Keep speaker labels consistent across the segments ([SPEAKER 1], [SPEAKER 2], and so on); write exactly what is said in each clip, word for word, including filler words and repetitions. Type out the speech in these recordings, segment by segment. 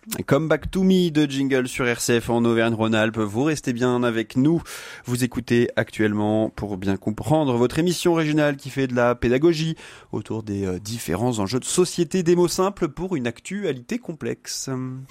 [SPEAKER 1] Come Back to Me de Jingle sur R C F en Auvergne-Rhône-Alpes. Vous restez bien avec nous. Vous écoutez actuellement pour bien comprendre votre émission régionale qui fait de la pédagogie autour des euh, différents enjeux de société, des mots simples pour une actualité complexe.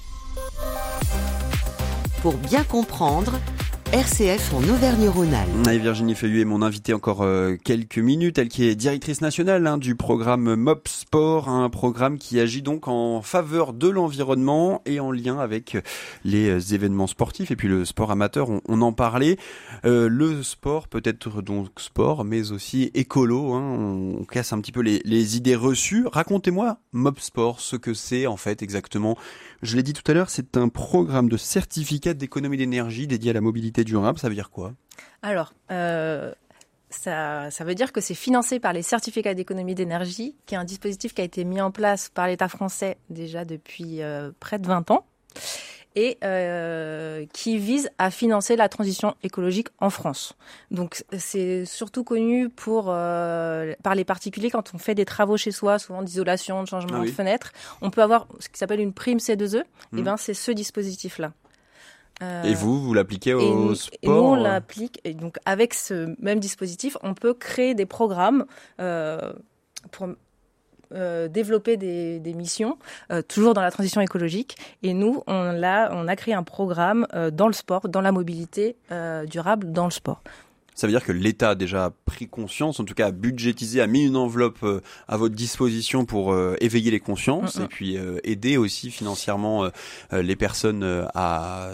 [SPEAKER 2] Pour bien comprendre, R C F en Auvergne-Rhône-Alpes.
[SPEAKER 1] Et Virginie Feuillu est mon invitée encore euh, quelques minutes, elle qui est directrice nationale hein, du programme M O P Sport, un programme qui agit donc en faveur de l'environnement et en lien avec les événements sportifs et puis le sport amateur, on, on en parlait. Euh, le sport peut être donc sport mais aussi écolo, hein, on, on casse un petit peu les, les idées reçues. Racontez-moi M O P Sport, ce que c'est en fait exactement. Je l'ai dit tout à l'heure, c'est un programme de certificat d'économie d'énergie dédié à la mobilité durable. Ça veut dire quoi ?
[SPEAKER 3] Alors, euh, ça, ça veut dire que c'est financé par les certificats d'économie d'énergie, qui est un dispositif qui a été mis en place par l'État français déjà depuis euh, près de vingt ans et euh, qui vise à financer la transition écologique en France. Donc, c'est surtout connu pour euh, par les particuliers quand on fait des travaux chez soi, souvent d'isolation, de changement ah oui. de fenêtre. On peut avoir ce qui s'appelle une prime C deux E. Mmh. Et ben, c'est ce dispositif-là.
[SPEAKER 1] Euh, et vous, vous l'appliquez au
[SPEAKER 3] et,
[SPEAKER 1] sport
[SPEAKER 3] et nous, on l'applique. Et donc, avec ce même dispositif, on peut créer des programmes euh, pour euh, développer des, des missions, euh, toujours dans la transition écologique. Et nous, on, l'a, on a créé un programme euh, dans le sport, dans la mobilité euh, durable dans le sport.
[SPEAKER 1] Ça veut dire que l'État a déjà pris conscience, en tout cas a budgétisé, a mis une enveloppe euh, à votre disposition pour euh, éveiller les consciences mmh, et puis euh, aider aussi financièrement euh, les personnes euh, à,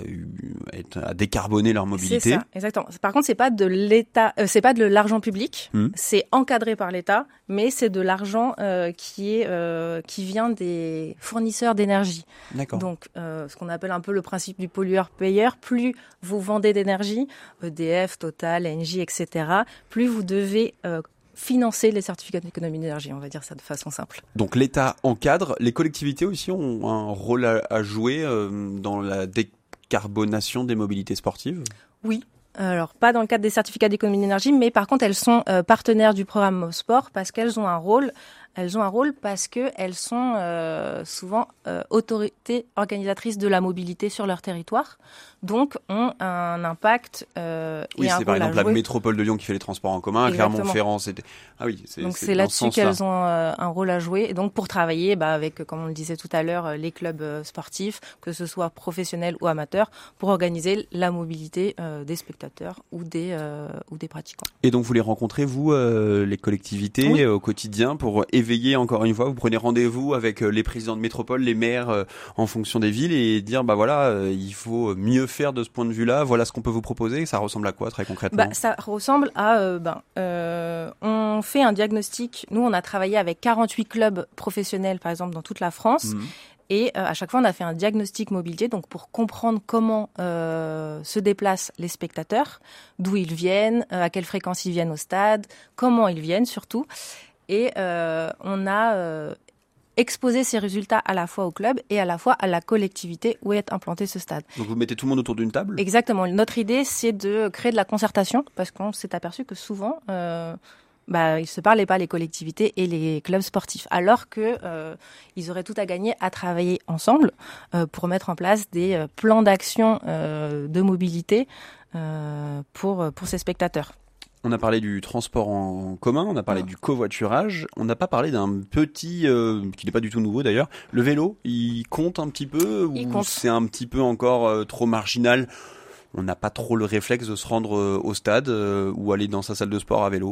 [SPEAKER 1] à décarboner leur mobilité.
[SPEAKER 3] C'est ça, exactement. Par contre, c'est pas de l'État, euh, c'est pas de l'argent public, mmh. c'est encadré par l'État, mais c'est de l'argent euh, qui est euh, qui vient des fournisseurs d'énergie.
[SPEAKER 1] D'accord.
[SPEAKER 3] Donc, euh, ce qu'on appelle un peu le principe du pollueur-payeur. Plus vous vendez d'énergie, E D F, Total, Engie, et cetera, plus vous devez euh, financer les certificats d'économie d'énergie, on va dire ça de façon simple.
[SPEAKER 1] Donc l'État encadre, les collectivités aussi ont un rôle à, à jouer euh, dans la décarbonation des mobilités sportives ?
[SPEAKER 3] Oui. Alors, pas dans le cadre des certificats d'économie d'énergie, mais par contre, elles sont euh, partenaires du programme M O P Sport parce qu'elles ont un rôle Elles ont un rôle parce qu'elles sont euh, souvent euh, autorités organisatrices de la mobilité sur leur territoire, donc ont un impact euh,
[SPEAKER 1] oui,
[SPEAKER 3] et un
[SPEAKER 1] c'est par exemple la
[SPEAKER 3] jouer.
[SPEAKER 1] métropole de Lyon qui fait les transports en commun, Clermont-Ferrand, c'est... Ah oui, c'est,
[SPEAKER 3] donc
[SPEAKER 1] c'est,
[SPEAKER 3] c'est là-dessus qu'elles
[SPEAKER 1] là.
[SPEAKER 3] ont euh, un rôle à jouer, et donc pour travailler bah, avec, comme on le disait tout à l'heure, les clubs euh, sportifs, que ce soit professionnels ou amateurs, pour organiser la mobilité euh, des spectateurs ou des, euh, ou des pratiquants.
[SPEAKER 1] Et donc vous les rencontrez, vous, euh, les collectivités, oui. euh, au quotidien, pour éveiller encore une fois, vous prenez rendez-vous avec les présidents de métropole, les maires euh, en fonction des villes et dire bah voilà, euh, il faut mieux faire de ce point de vue-là, voilà ce qu'on peut vous proposer. Ça ressemble à quoi très concrètement ?
[SPEAKER 3] Bah, ça ressemble à, euh, ben, euh, on fait un diagnostic. Nous, on a travaillé avec quarante-huit clubs professionnels, par exemple, dans toute la France. Mmh. Et euh, à chaque fois, on a fait un diagnostic mobilité, donc pour comprendre comment euh, se déplacent les spectateurs, d'où ils viennent, euh, à quelle fréquence ils viennent au stade, comment ils viennent surtout. Et euh, on a euh, exposé ces résultats à la fois au club et à la fois à la collectivité où est implanté ce stade.
[SPEAKER 1] Donc vous mettez tout le monde autour d'une table ?
[SPEAKER 3] Exactement. Notre idée, c'est de créer de la concertation parce qu'on s'est aperçu que souvent, euh, bah, ils ne se parlaient pas, les collectivités et les clubs sportifs, alors que euh, ils auraient tout à gagner à travailler ensemble euh, pour mettre en place des euh, plans d'action euh, de mobilité euh, pour, pour ces spectateurs.
[SPEAKER 1] On a parlé du transport en commun, on a parlé ouais. du covoiturage, on n'a pas parlé d'un petit, euh, qui n'est pas du tout nouveau d'ailleurs, le vélo, il compte un petit peu
[SPEAKER 3] il
[SPEAKER 1] ou
[SPEAKER 3] compte.
[SPEAKER 1] C'est un petit peu encore euh, trop marginal ? On n'a pas trop le réflexe de se rendre euh, au stade euh, ou aller dans sa salle de sport à vélo ?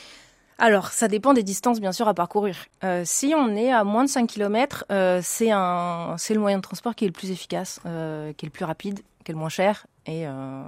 [SPEAKER 3] Alors, ça dépend des distances, bien sûr, à parcourir. Euh, si on est à moins de cinq kilomètres, euh, c'est, un, c'est le moyen de transport qui est le plus efficace, euh, qui est le plus rapide, qui est le moins cher et... Euh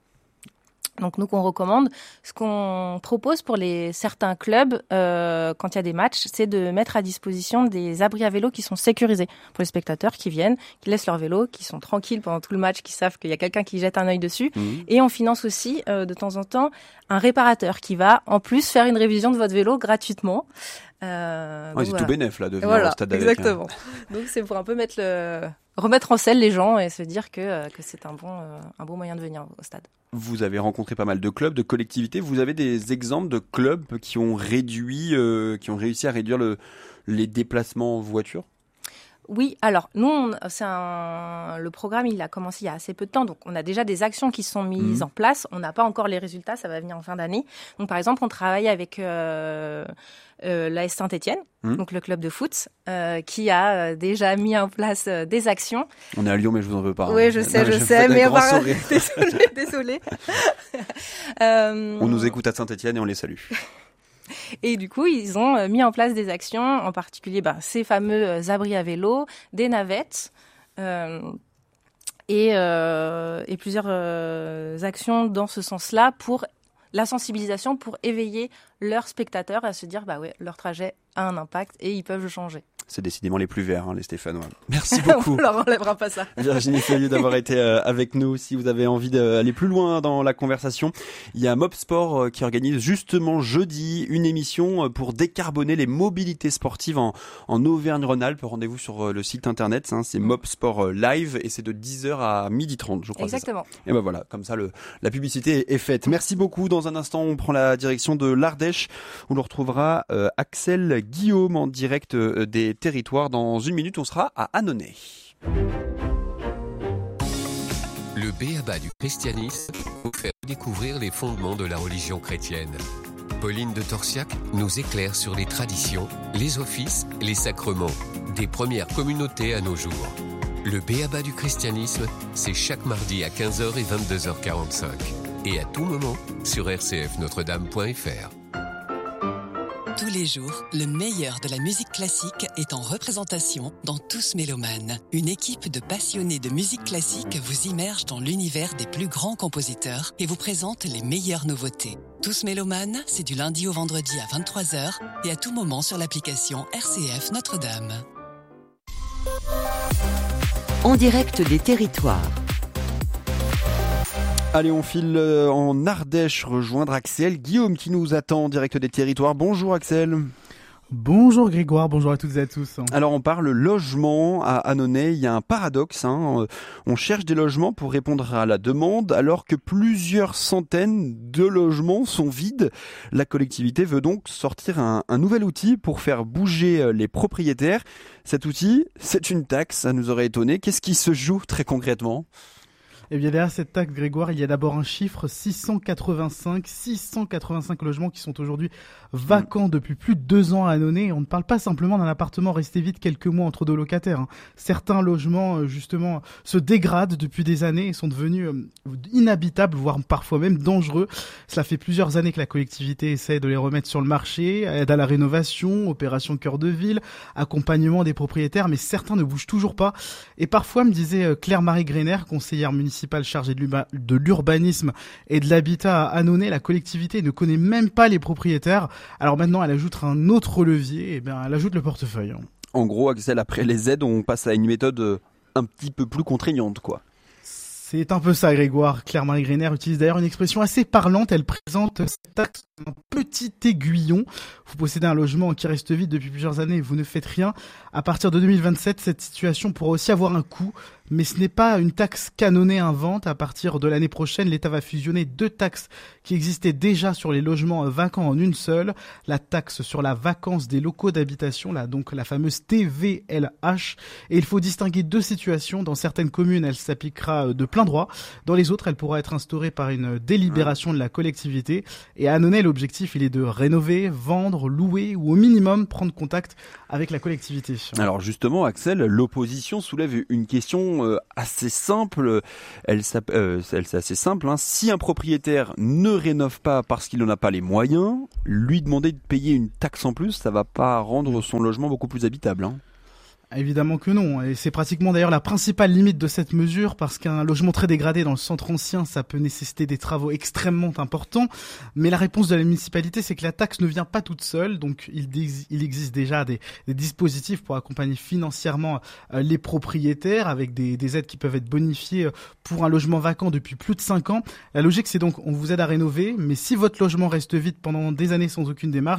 [SPEAKER 3] Donc nous qu'on recommande, ce qu'on propose pour les certains clubs euh, quand il y a des matchs, c'est de mettre à disposition des abris à vélo qui sont sécurisés pour les spectateurs qui viennent, qui laissent leur vélo, qui sont tranquilles pendant tout le match, qui savent qu'il y a quelqu'un qui jette un œil dessus. Mmh. Et on finance aussi euh, de temps en temps un réparateur qui va en plus faire une révision de votre vélo gratuitement.
[SPEAKER 1] Euh, ouais, c'est voilà. Tout bénef là de venir
[SPEAKER 3] voilà,
[SPEAKER 1] au stade
[SPEAKER 3] exactement.
[SPEAKER 1] avec. Hein.
[SPEAKER 3] Donc c'est pour un peu mettre le remettre en selle les gens et se dire que que c'est un bon euh, un bon moyen de venir au stade.
[SPEAKER 1] Vous avez rencontré pas mal de clubs, de collectivités. Vous avez des exemples de clubs qui ont réduit, euh, qui ont réussi à réduire le, les déplacements en voiture ?
[SPEAKER 3] Oui, alors nous, on, c'est un, le programme, il a commencé il y a assez peu de temps, donc on a déjà des actions qui sont mises mmh. en place. On n'a pas encore les résultats, ça va venir en fin d'année. Donc par exemple, on travaille avec euh, euh, l'A S Saint-Étienne, mmh. donc le club de foot, euh, qui a déjà mis en place euh, des actions.
[SPEAKER 1] On est à Lyon, mais je vous en veux pas.
[SPEAKER 3] Oui,
[SPEAKER 1] hein.
[SPEAKER 3] je sais,
[SPEAKER 1] non,
[SPEAKER 3] je sais, mais enfin, désolé, désolé.
[SPEAKER 1] euh... On nous écoute à Saint-Étienne et on les salue.
[SPEAKER 3] Et du coup, ils ont mis en place des actions, en particulier ben, ces fameux abris à vélo, des navettes euh, et, euh, et plusieurs euh, actions dans ce sens-là pour la sensibilisation, pour éveiller leurs spectateurs à se dire bah ouais, leur trajet a un impact et ils peuvent le changer.
[SPEAKER 1] C'est décidément les plus verts, hein, les Stéphanois. Merci beaucoup.
[SPEAKER 3] On leur enlèvera pas ça.
[SPEAKER 1] Virginie Feuilleux d'avoir été euh, avec nous. Si vous avez envie d'aller plus loin dans la conversation, il y a Mob Sport euh, qui organise justement jeudi une émission euh, pour décarboner les mobilités sportives en, en Auvergne-Rhône-Alpes. Rendez-vous sur euh, le site internet, hein, c'est Mob Sport euh, Live et c'est de dix heures à midi trente, je crois.
[SPEAKER 3] Exactement.
[SPEAKER 1] Et ben voilà, comme ça le, la publicité est faite. Merci beaucoup. Dans un instant, on prend la direction de l'Ardèche où l'on retrouvera euh, Axel Guillaume en direct euh, des territoire. Dans une minute, on sera à Annonay.
[SPEAKER 4] Le B.A.B.A. du christianisme vous fait découvrir les fondements de la religion chrétienne. Pauline de Torsiac nous éclaire sur les traditions, les offices, les sacrements, des premières communautés à nos jours. Le B.A.B.A. du christianisme, c'est chaque mardi à quinze heures et vingt-deux heures quarante-cinq. Et à tout moment sur r c f notre dame point f r.
[SPEAKER 5] Tous les jours, le meilleur de la musique classique est en représentation dans Tous Mélomanes. Une équipe de passionnés de musique classique vous immerge dans l'univers des plus grands compositeurs et vous présente les meilleures nouveautés. Tous Mélomanes, c'est du lundi au vendredi à vingt-trois heures et à tout moment sur l'application R C F Notre-Dame.
[SPEAKER 2] En direct des territoires.
[SPEAKER 1] Allez, on file en Ardèche rejoindre Axel Guillaume qui nous attend en direct des territoires. Bonjour Axel.
[SPEAKER 6] Bonjour Grégoire, bonjour à toutes et à tous.
[SPEAKER 1] Alors on parle logement à Annonay, il y a un paradoxe, hein. On cherche des logements pour répondre à la demande alors que plusieurs centaines de logements sont vides. La collectivité veut donc sortir un, un nouvel outil pour faire bouger les propriétaires. Cet outil, c'est une taxe, ça nous aurait étonné. Qu'est-ce qui se joue très concrètement ?
[SPEAKER 6] Eh bien, derrière cette taxe, Grégoire, il y a d'abord un chiffre, six cent quatre-vingt-cinq, six cent quatre-vingt-cinq logements qui sont aujourd'hui vacants mmh. depuis plus de deux ans à Annonay. On ne parle pas simplement d'un appartement resté vide quelques mois entre deux locataires. Hein. Certains logements, justement, se dégradent depuis des années et sont devenus euh, inhabitables, voire parfois même dangereux. Cela fait plusieurs années que la collectivité essaie de les remettre sur le marché, aide à la rénovation, opération cœur de ville, accompagnement des propriétaires, mais certains ne bougent toujours pas. Et parfois, me disait Claire-Marie Greiner, conseillère municipale chargée de l'urbanisme et de l'habitat à Annonay, la collectivité ne connaît même pas les propriétaires. Alors maintenant, elle ajoute un autre levier, et bien, elle ajoute le portefeuille.
[SPEAKER 1] En gros, Axel, après les aides, on passe à une méthode un petit peu plus contraignante, quoi.
[SPEAKER 6] C'est un peu ça, Grégoire. Claire-Marie Greiner utilise d'ailleurs une expression assez parlante. Elle présente cette taxe comme un petit aiguillon. Vous possédez un logement qui reste vide depuis plusieurs années et vous ne faites rien. À partir de deux mille vingt-sept, cette situation pourra aussi avoir un coût. Mais ce n'est pas une taxe qu'Annonay invente. À partir de l'année prochaine, l'État va fusionner deux taxes qui existaient déjà sur les logements vacants en une seule. La taxe sur la vacance des locaux d'habitation, là, donc la fameuse T V L H. Et il faut distinguer deux situations. Dans certaines communes, elle s'appliquera de plein droit. Dans les autres, elle pourra être instaurée par une délibération de la collectivité. Et à Annonay, l'objectif, il est de rénover, vendre, louer ou au minimum prendre contact avec la collectivité.
[SPEAKER 1] Alors justement, Axel, l'opposition soulève une question euh, assez simple. Elle, euh, elle c'est assez simple. Hein. Si un propriétaire ne rénove pas parce qu'il n'en a pas les moyens, lui demander de payer une taxe en plus, ça va pas rendre son logement beaucoup plus habitable. Hein.
[SPEAKER 6] Évidemment que non, et c'est pratiquement d'ailleurs la principale limite de cette mesure, parce qu'un logement très dégradé dans le centre ancien, ça peut nécessiter des travaux extrêmement importants, mais la réponse de la municipalité, c'est que la taxe ne vient pas toute seule, donc il, il existe déjà des, des dispositifs pour accompagner financièrement euh, les propriétaires, avec des, des aides qui peuvent être bonifiées pour un logement vacant depuis plus de cinq ans. La logique, c'est donc, on vous aide à rénover, mais si votre logement reste vide pendant des années sans aucune démarche,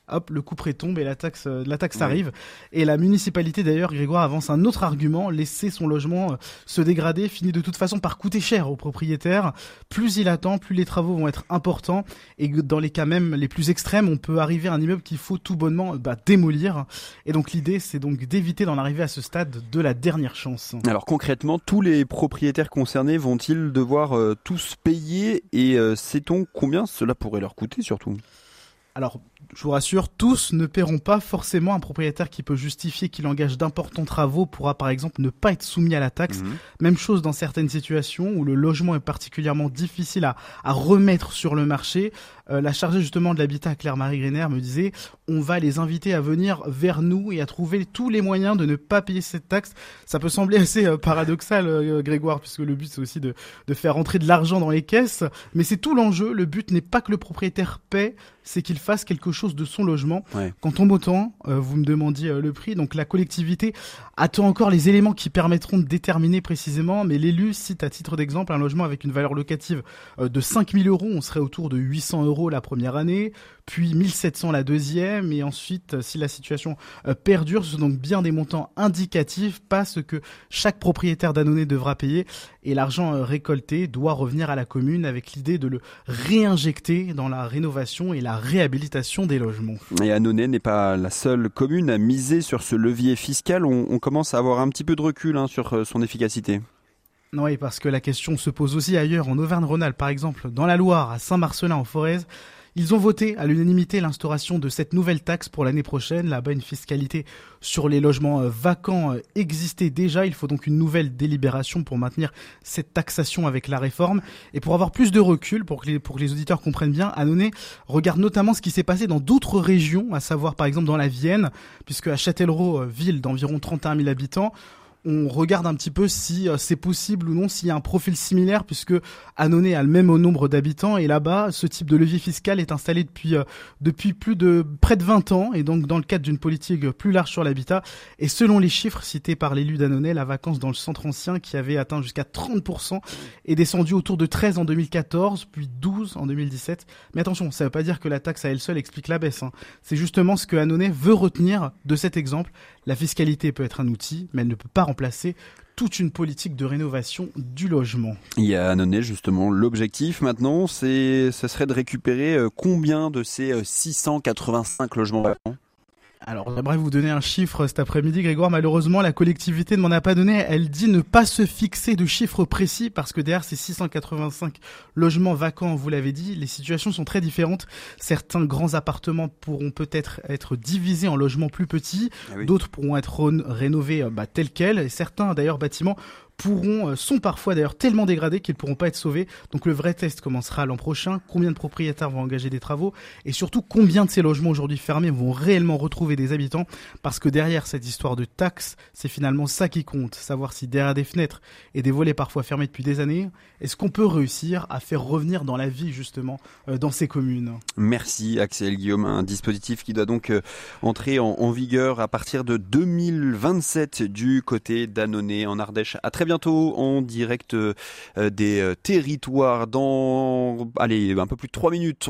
[SPEAKER 6] hop, le couperet tombe et la taxe, euh, la taxe
[SPEAKER 1] Ouais.
[SPEAKER 6] arrive. Et la municipalité d'ailleurs, Grégoire avance un autre argument, laisser son logement euh, se dégrader finit de toute façon par coûter cher au propriétaire. Plus il attend, plus les travaux vont être importants et dans les cas même les plus extrêmes, on peut arriver à un immeuble qu'il faut tout bonnement bah, démolir. Et donc l'idée, c'est donc d'éviter d'en arriver à ce stade de la dernière chance.
[SPEAKER 1] Alors concrètement, tous les propriétaires concernés vont-ils devoir euh, tous payer et euh, sait-on combien cela pourrait leur coûter surtout ?
[SPEAKER 6] Alors, je vous rassure, tous ne paieront pas forcément. Un propriétaire qui peut justifier qu'il engage d'importants travaux pourra par exemple ne pas être soumis à la taxe.
[SPEAKER 1] Mmh.
[SPEAKER 6] Même chose dans certaines situations où le logement est particulièrement difficile à, à remettre sur le marché. Euh, la chargée justement de l'habitat, Claire-Marie Grener, me disait on va les inviter à venir vers nous et à trouver tous les moyens de ne pas payer cette taxe. Ça peut sembler assez euh, paradoxal, euh, Grégoire, puisque le but c'est aussi de, de faire rentrer de l'argent dans les caisses. Mais c'est tout l'enjeu. Le but n'est pas que le propriétaire paie, c'est qu'il fasse quelque chose de son logement.
[SPEAKER 1] Ouais.
[SPEAKER 6] Quand tombe autant, euh, vous me demandiez euh, le prix, donc la collectivité attend encore les éléments qui permettront de déterminer précisément, mais l'élu cite à titre d'exemple un logement avec une valeur locative euh, de cinq mille euros, on serait autour de huit cents euros la première année, puis mille sept cents la deuxième, et ensuite, euh, si la situation euh, perdure, ce sont donc bien des montants indicatifs, pas ce que chaque propriétaire d'Annonay devra payer, et l'argent euh, récolté doit revenir à la commune avec l'idée de le réinjecter dans la rénovation et la réhabilitation des logements.
[SPEAKER 1] Et Annonay n'est pas la seule commune à miser sur ce levier fiscal. On, on commence à avoir un petit peu de recul hein, sur euh, son efficacité.
[SPEAKER 6] Oui, parce que la question se pose aussi ailleurs, en Auvergne-Rhône-Alpes par exemple, dans la Loire, à Saint-Marcellin en Forez. Ils ont voté à l'unanimité l'instauration de cette nouvelle taxe pour l'année prochaine. Là-bas, une fiscalité sur les logements vacants existait déjà. Il faut donc une nouvelle délibération pour maintenir cette taxation avec la réforme. Et pour avoir plus de recul, pour que les, pour que les auditeurs comprennent bien, Annonay regarde notamment ce qui s'est passé dans d'autres régions, à savoir par exemple dans la Vienne, puisque à Châtellerault, ville d'environ trente et un mille habitants, on regarde un petit peu si euh, c'est possible ou non, s'il y a un profil similaire, puisque Annonay a le même nombre d'habitants, et là-bas, ce type de levier fiscal est installé depuis euh, depuis plus de près de vingt ans, et donc dans le cadre d'une politique plus large sur l'habitat. Et selon les chiffres cités par l'élu d'Annonay, la vacance dans le centre ancien, qui avait atteint jusqu'à trente pour cent, est descendue autour de treize en deux mille quatorze, puis douze en deux mille dix-sept. Mais attention, ça ne veut pas dire que la taxe à elle seule explique la baisse, hein. C'est justement ce que Annonay veut retenir de cet exemple. La fiscalité peut être un outil, mais elle ne peut pas remplacer toute une politique de rénovation du logement.
[SPEAKER 1] Il y a Annonay justement, l'objectif maintenant, c'est, ça serait de récupérer combien de ces six cent quatre-vingt-cinq logements vacants ?
[SPEAKER 6] Alors, j'aimerais vous donner un chiffre cet après-midi, Grégoire. Malheureusement, la collectivité ne m'en a pas donné. Elle dit ne pas se fixer de chiffres précis parce que derrière ces six cent quatre-vingt-cinq logements vacants, vous l'avez dit, les situations sont très différentes. Certains grands appartements pourront peut-être être divisés en logements plus petits. Ah oui. D'autres pourront être ré- rénovés bah, tels quels. Et certains, d'ailleurs, bâtiments pourront, sont parfois d'ailleurs tellement dégradés qu'ils ne pourront pas être sauvés. Donc le vrai test commencera l'an prochain. Combien de propriétaires vont engager des travaux et surtout combien de ces logements aujourd'hui fermés vont réellement retrouver des habitants, parce que derrière cette histoire de taxes, c'est finalement ça qui compte, savoir si derrière des fenêtres et des volets parfois fermés depuis des années, est-ce qu'on peut réussir à faire revenir dans la vie justement euh, dans ces communes.
[SPEAKER 1] Merci Axel Guillaume, un dispositif qui doit donc euh, entrer en, en vigueur à partir de deux mille vingt-sept du côté d'Annonay en Ardèche. À très bientôt en direct euh, des euh, territoires. Dans allez, un peu plus de trois minutes,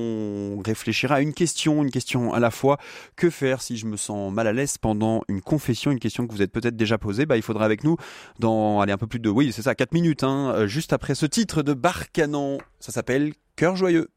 [SPEAKER 1] on réfléchira à une question, une question à la fois. Que faire si je me sens mal à l'aise pendant une confession, une question que vous êtes peut-être déjà posée. Bah, il faudra avec nous dans allez, un peu plus de, oui c'est ça, quatre minutes, hein, juste après ce titre de Barcanan. Ça s'appelle Cœur joyeux.